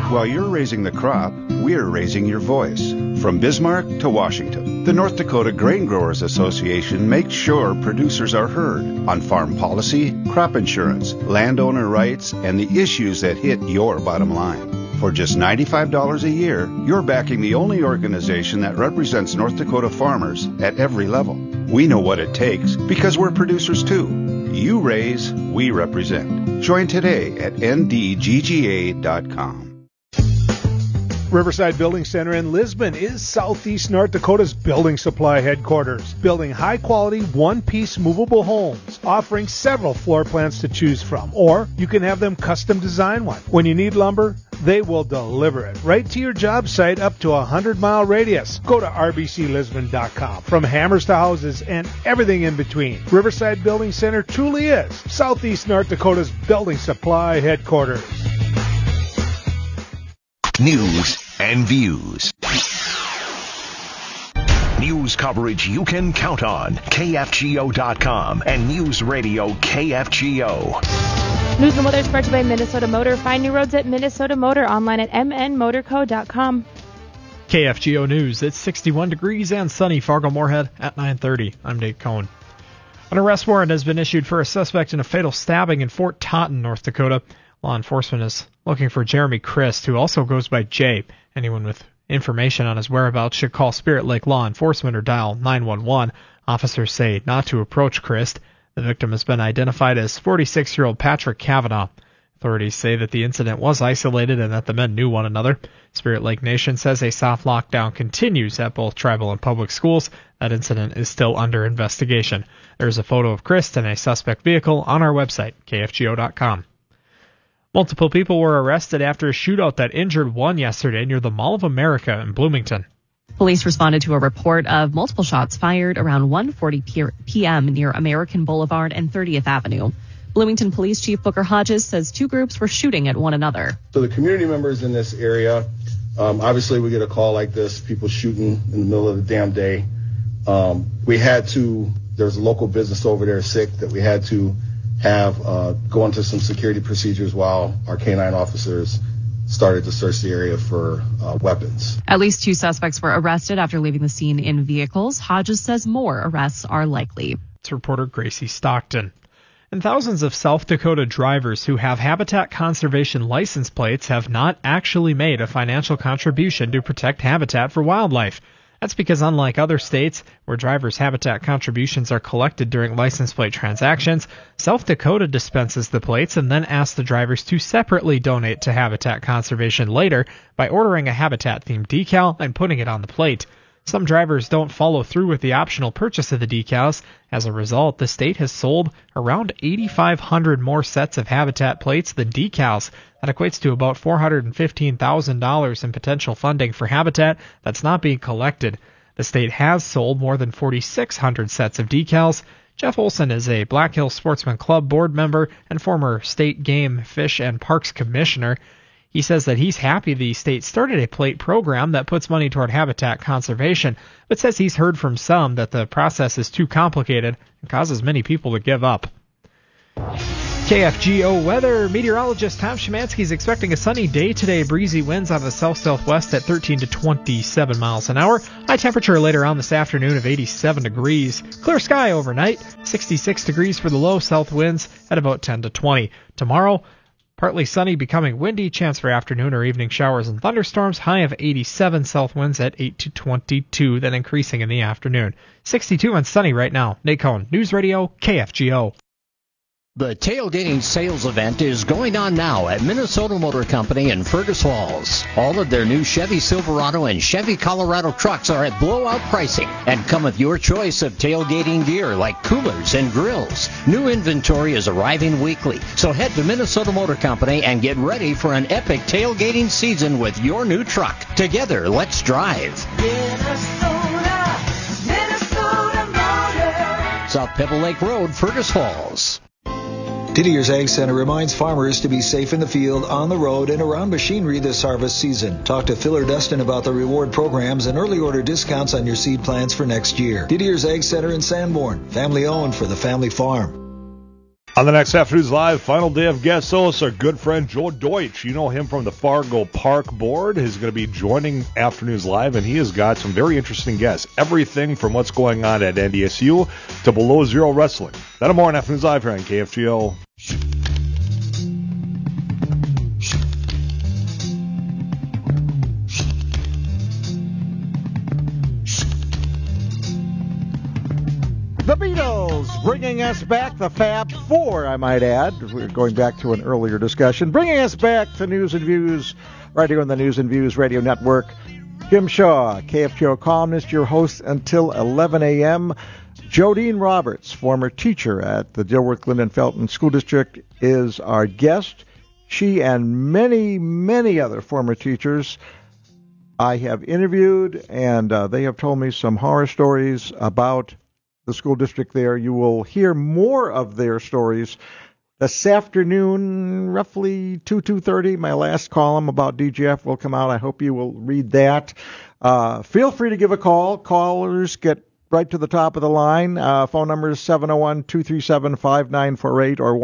While you're raising the crop, we're raising your voice. From Bismarck to Washington, the North Dakota Grain Growers Association makes sure producers are heard on farm policy, crop insurance, landowner rights, and the issues that hit your bottom line. For just $95 a year, you're backing the only organization that represents North Dakota farmers at every level. We know what it takes because we're producers too. You raise, we represent. Join today at ndgga.com. Riverside Building Center in Lisbon is Southeast North Dakota's building supply headquarters, building high-quality, one-piece movable homes, offering several floor plans to choose from, or you can have them custom design one. When you need lumber, they will deliver it right to your job site up to a 100-mile radius. Go to rbclisbon.com. From hammers to houses and everything in between, Riverside Building Center truly is Southeast North Dakota's building supply headquarters. News and views. News coverage you can count on. KFGO.com and News Radio KFGO. News and weather is brought to you by Minnesota Motor. Find new roads at Minnesota Motor, online at mnmotorco.com. KFGO News. It's 61 degrees and sunny. Fargo-Moorhead at 9:30. I'm Nate Cohn. An arrest warrant has been issued for a suspect in a fatal stabbing in Fort Totten, North Dakota. Law enforcement is looking for Jeremy Christ, who also goes by Jay. Anyone with information on his whereabouts should call Spirit Lake Law Enforcement or dial 911. Officers say not to approach Christ. The victim has been identified as 46-year-old Patrick Kavanaugh. Authorities say that the incident was isolated and that the men knew one another. Spirit Lake Nation says a soft lockdown continues at both tribal and public schools. That incident is still under investigation. There's a photo of Christ and a suspect vehicle on our website, kfgo.com. Multiple people were arrested after a shootout that injured one yesterday near the Mall of America in Bloomington. Police responded to a report of multiple shots fired around 1:40 p.m. near American Boulevard and 30th Avenue. Bloomington Police Chief Booker Hodges says two groups were shooting at one another. So the community members in this area, obviously we get a call like this, people shooting in the middle of the damn day. There's a local business over there sick that we had to have go into some security procedures while our K-9 officers started to search the area for weapons. At least two suspects were arrested after leaving the scene in vehicles. Hodges says more arrests are likely. It's reporter Gracie Stockton. And thousands of South Dakota drivers who have habitat conservation license plates have not actually made a financial contribution to protect habitat for wildlife. That's because unlike other states, where drivers' habitat contributions are collected during license plate transactions, South Dakota dispenses the plates and then asks the drivers to separately donate to habitat conservation later by ordering a habitat-themed decal and putting it on the plate. Some drivers don't follow through with the optional purchase of the decals. As a result, the state has sold around 8,500 more sets of habitat plates than decals. That equates to about $415,000 in potential funding for habitat that's not being collected. The state has sold more than 4,600 sets of decals. Jeff Olson is a Black Hills Sportsman Club board member and former state game, fish, and parks commissioner. He says that he's happy the state started a plate program that puts money toward habitat conservation, but says he's heard from some that the process is too complicated and causes many people to give up. KFGO weather. Meteorologist Tom Szymanski is expecting a sunny day today. Breezy winds out of the south-southwest at 13 to 27 miles an hour. High temperature later on this afternoon of 87 degrees. Clear sky overnight. 66 degrees for the low. South winds at about 10 to 20. Tomorrow, partly sunny, becoming windy. Chance for afternoon or evening showers and thunderstorms. High of 87. South winds at 8 to 22, then increasing in the afternoon. 62 and sunny right now. Nate Cohn, News Radio, KFGO. The tailgating sales event is going on now at Minnesota Motor Company in Fergus Falls. All of their new Chevy Silverado and Chevy Colorado trucks are at blowout pricing and come with your choice of tailgating gear like coolers and grills. New inventory is arriving weekly, so head to Minnesota Motor Company and get ready for an epic tailgating season with your new truck. Together, let's drive. Minnesota Motor. South Pebble Lake Road, Fergus Falls. Didier's Ag Center reminds farmers to be safe in the field, on the road, and around machinery this harvest season. Talk to Phil or Dustin about the reward programs and early order discounts on your seed plants for next year. Didier's Ag Center in Sanborn, family owned for the family farm. On the next Afternoons Live, final day of guest hosts, our good friend Joe Deutsch. You know him from the Fargo Park Board. He's going to be joining Afternoons Live, and he has got some very interesting guests. Everything from what's going on at NDSU to Below Zero Wrestling. That and more on Afternoons Live here on KFGO. The Beatles, bringing us back, the Fab Four, I might add. We're going back to an earlier discussion. Bringing us back to News and Views, right here on the News and Views Radio Network. Jim Shaw, KFGO columnist, your host until 11 a.m. Jodine Roberts, former teacher at the Dilworth Glendon Felton School District, is our guest. She and many, many other former teachers I have interviewed, and they have told me some horror stories about the school district there. You will hear more of their stories this afternoon, roughly 2:30. My last column about DGF will come out. I hope you will read that. Feel free to give a call. Callers get right to the top of the line. Phone number is 701-237-5948 or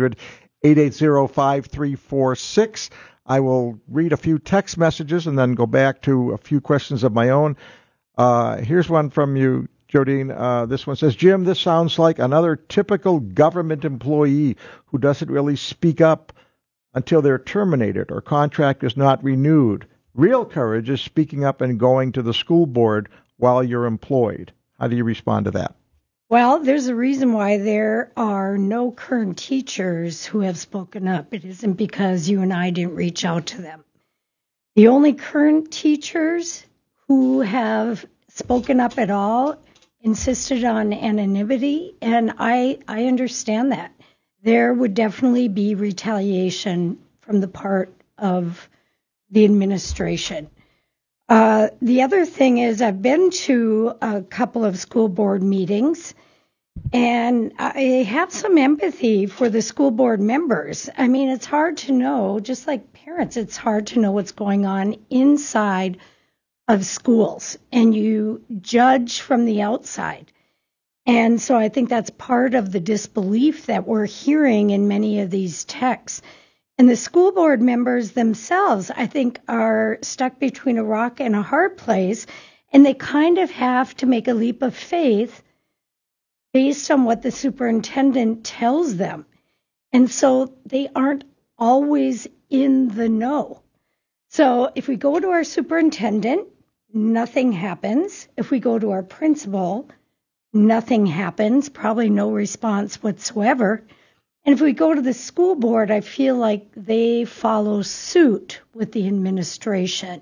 1-800-880-5346. I will read a few text messages and then go back to a few questions of my own. Here's one from you, Jodine. This one says, Jim, this sounds like another typical government employee who doesn't really speak up until they're terminated or contract is not renewed. Real courage is speaking up and going to the school board while you're employed. How do you respond to that? Well, there's a reason why there are no current teachers who have spoken up. It isn't because you and I didn't reach out to them. The only current teachers who have spoken up at all insisted on anonymity, and I understand that. There would definitely be retaliation from the part of the administration. The other thing is I've been to a couple of school board meetings, and I have some empathy for the school board members. I mean, it's hard to know, just like parents, it's hard to know what's going on inside of schools, and you judge from the outside. And so I think that's part of the disbelief that we're hearing in many of these texts. And the school board members themselves, I think, are stuck between a rock and a hard place, and they kind of have to make a leap of faith based on what the superintendent tells them. And so they aren't always in the know. So if we go to our superintendent, nothing happens. If we go to our principal, nothing happens, probably no response whatsoever. And if we go to the school board, I feel like they follow suit with the administration.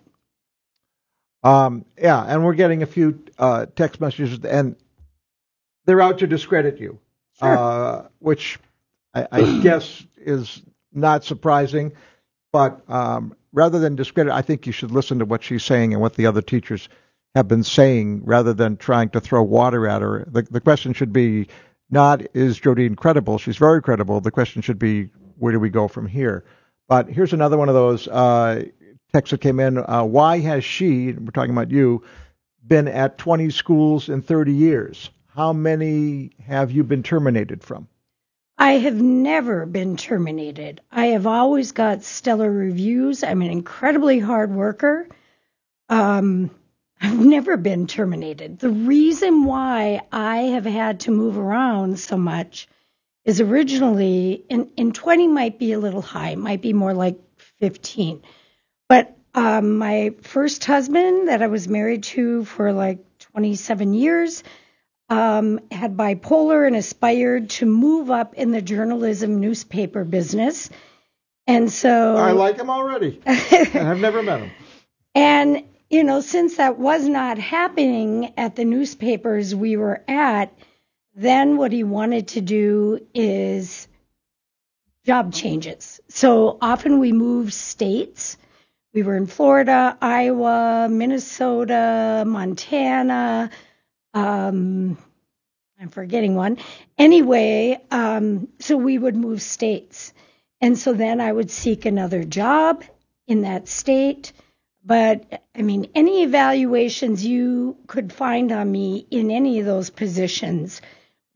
And we're getting a few text messages, and they're out to discredit you, sure. Which I guess is not surprising. But rather than discredit, I think you should listen to what she's saying and what the other teachers have been saying rather than trying to throw water at her. The question should be not, is Jodine credible? She's very credible. The question should be, where do we go from here? But here's another one of those texts that came in. Why has she, we're talking about you, been at 20 schools in 30 years? How many have you been terminated from? I have never been terminated. I have always got stellar reviews. I'm an incredibly hard worker. I've never been terminated. The reason why I have had to move around so much is originally, and 20 might be a little high, it might be more like 15. But my first husband that I was married to for like 27 years had bipolar and aspired to move up in the journalism newspaper business. And so I like him already. I've never met him. And, you know, since that was not happening at the newspapers we were at, then what he wanted to do is job changes. So often we moved states. We were in Florida, Iowa, Minnesota, Montana, I'm forgetting one. Anyway, so we would move states. And so then I would seek another job in that state. But, I mean, any evaluations you could find on me in any of those positions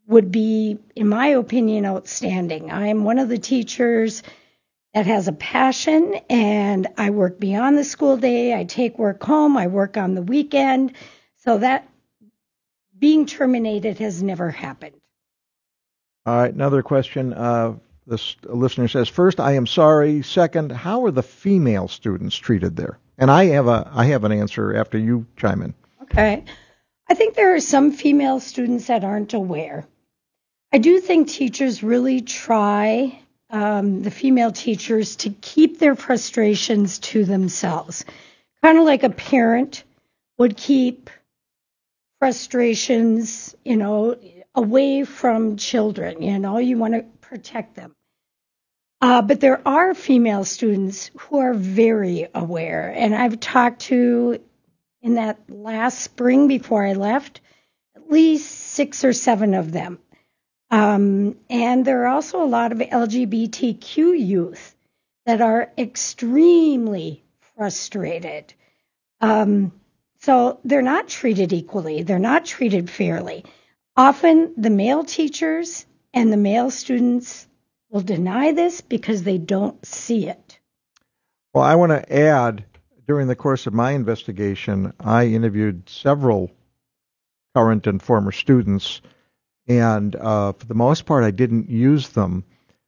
would be, in my opinion, outstanding. I'm one of the teachers that has a passion, and I work beyond the school day. I take work home. I work on the weekend. So that being terminated has never happened. All right, another question. This listener says, first, I am sorry. Second, how are the female students treated there? And I have an answer after you chime in. Okay. I think there are some female students that aren't aware. I do think teachers really try, the female teachers, to keep their frustrations to themselves. Kind of like a parent would keep frustrations, away from children. You want to protect them. But there are female students who are very aware. And I've talked to, in that last spring before I left, at least 6 or 7 of them. And there are also a lot of LGBTQ youth that are extremely frustrated. So they're not treated equally. They're not treated fairly. Often the male teachers and the male students will deny this because they don't see it. Well, I want to add, during the course of my investigation, I interviewed several current and former students, and for the most part, I didn't use them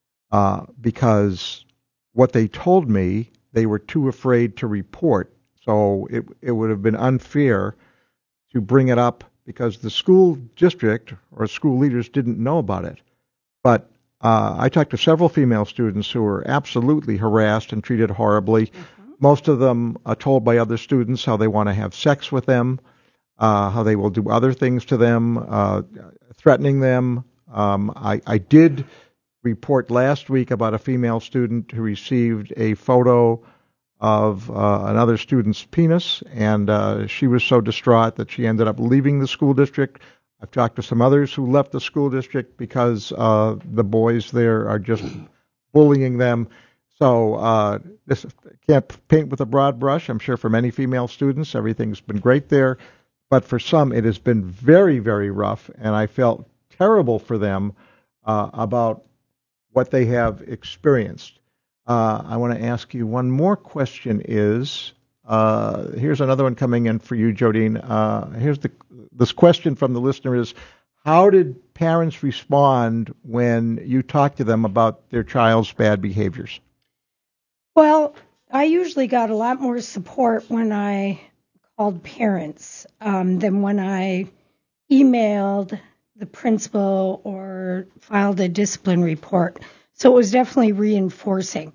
because what they told me, they were too afraid to report. So it would have been unfair to bring it up because the school district or school leaders didn't know about it. But I talked to several female students who were absolutely harassed and treated horribly. Mm-hmm. Most of them are told by other students how they want to have sex with them, how they will do other things to them, threatening them. I did report last week about a female student who received a photo of another student's penis, and she was so distraught that she ended up leaving the school district. I've talked to some others who left the school district because the boys there are just bullying them. So this can't paint with a broad brush. I'm sure for many female students, everything's been great there. But for some, it has been very, very rough, and I felt terrible for them about what they have experienced. I want to ask you one more question is, here's another one coming in for you, Jodine. This question from the listener is, how did parents respond when you talked to them about their child's bad behaviors? Well, I usually got a lot more support when I called parents than when I emailed the principal or filed a discipline report. So it was definitely reinforcing.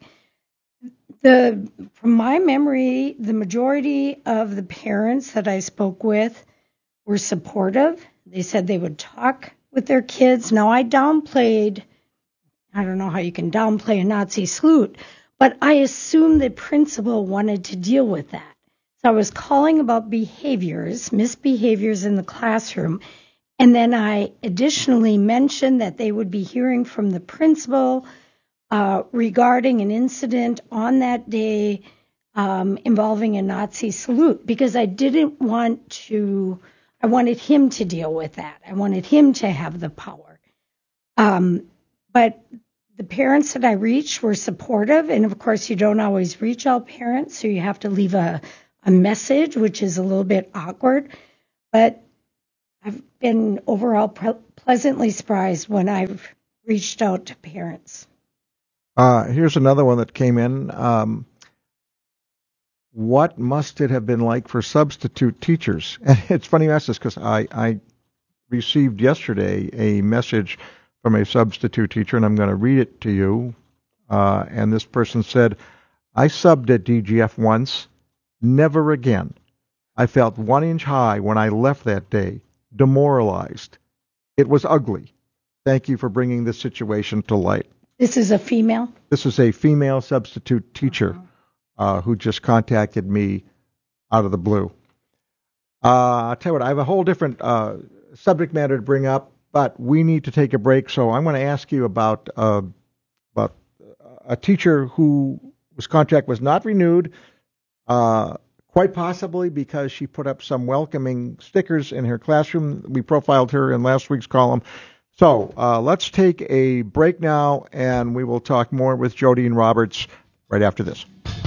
From my memory, the majority of the parents that I spoke with were supportive. They said they would talk with their kids. Now, I don't know how you can downplay a Nazi salute, but I assumed the principal wanted to deal with that. So I was calling about misbehaviors in the classroom, and then I additionally mentioned that they would be hearing from the principal regarding an incident on that day involving a Nazi salute, because I wanted him to deal with that. I wanted him to have the power. But the parents that I reached were supportive, and of course you don't always reach all parents, so you have to leave a message, which is a little bit awkward. But I've been overall pleasantly surprised when I've reached out to parents. Here's another one that came in. What must it have been like for substitute teachers? And it's funny you ask this because I received yesterday a message from a substitute teacher, and I'm going to read it to you. And this person said, I subbed at DGF once, never again. I felt 1 inch high when I left that day, demoralized. It was ugly. Thank you for bringing this situation to light. This is a female? This is a female substitute teacher who just contacted me out of the blue. I'll tell you what, I have a whole different subject matter to bring up, but we need to take a break. So I'm going to ask you about a teacher whose contract was not renewed, quite possibly because she put up some welcoming stickers in her classroom. We profiled her in last week's column. So let's take a break now, and we will talk more with Jodine Roberts right after this.